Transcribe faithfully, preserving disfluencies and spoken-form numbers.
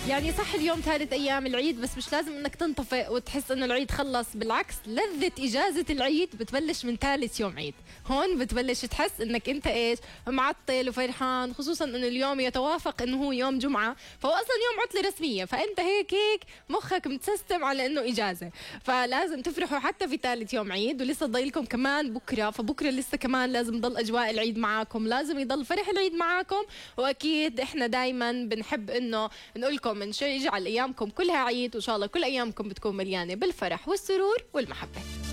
يعني صح اليوم ثالث أيام العيد، بس مش لازم إنك تنطفئ وتحس إنه العيد خلص. بالعكس، لذة إجازة العيد بتبلش من ثالث يوم عيد. هون بتبلش تحس إنك أنت إيش معطل وفرحان، خصوصا إنه اليوم يتوافق إنه هو يوم جمعة، فهو أصلا يوم عطلة رسمية، فأنت هيك هيك مخك متسيستم على إنه إجازة، فلازم تفرحوا حتى في ثالث يوم عيد. ولسه ضايلكم كمان بكرة، فبكرة لسه كمان لازم ضل أجواء العيد معاكم، لازم يضل فرح العيد معاكم. وأكيد إحنا دايما بنحب إنه نقول لكم من شيء يجعل أيامكم كلها عيد، وإن شاء الله كل أيامكم بتكون مليانة بالفرح والسرور والمحبة.